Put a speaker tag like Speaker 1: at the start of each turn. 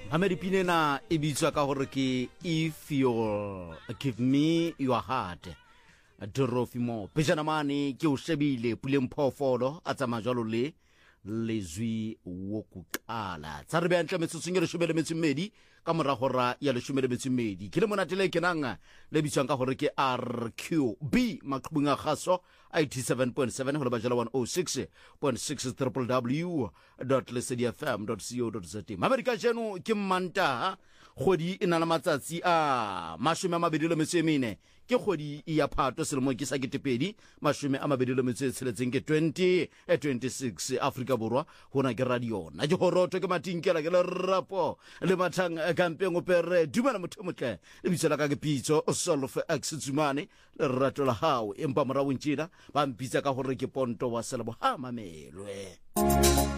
Speaker 1: Ameripinena e bitswa ka gore ke If You'll Give Me Your Heart. Dorothy Mo pejana mane ke o shebile puleng phofolo a tsama jalo le lezwi wo kuqala tsa re beantle metsotsong e re shobele metsumedi ka moragora ya le shomele metsumedi ke le monatele ke nang le bitswang ka gore ke RQB maqhubung a gaso 87.7 ho le bajela 106.6 www.lesedifm.co.za America jeno ke Mantaha kgodi ina la matsatsi a 24 ke kgodi ya Phato selemo ke sa ketepedi 26 ke 2026 Africa borwa hona ke radio na ke horoto ke matinkela ke le rapo le mathang kampeng o pere dumela motho motle le bitsela ka ke pitso Solfe Axitsumane le rato la hao empa mora bontjina ba mpitsa ka hore ke Ponto wa Selebo ha mamelwe